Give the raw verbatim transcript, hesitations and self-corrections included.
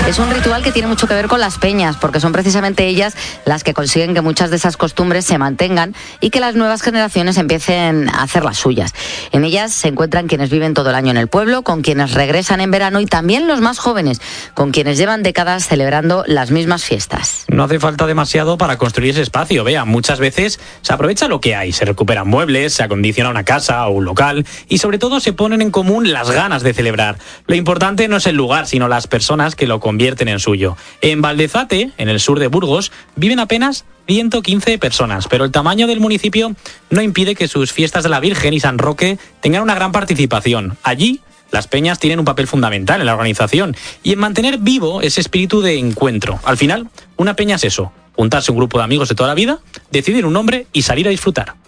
Es un ritual que tiene mucho que ver con las peñas, porque son precisamente ellas las que consiguen que muchas de esas costumbres se mantengan y que las nuevas generaciones empiecen a hacer las suyas. En ellas se encuentran quienes viven todo el año en el pueblo, con quienes regresan en verano y también los más jóvenes, con quienes llevan décadas celebrando las mismas fiestas. No hace falta demasiado para construir ese espacio. Vea, muchas veces se aprovecha lo que hay, se recuperan muebles, se acondiciona una casa o un local y sobre todo se ponen en común las ganas de celebrar. Lo importante no es el lugar, sino las personas que lo convierten en suyo. En Valdezate, en el sur de Burgos, viven apenas ciento quince personas, pero el tamaño del municipio no impide que sus fiestas de la Virgen y San Roque tengan una gran participación. Allí, las peñas tienen un papel fundamental en la organización y en mantener vivo ese espíritu de encuentro. Al final, una peña es eso, juntarse un grupo de amigos de toda la vida, decidir un nombre y salir a disfrutar.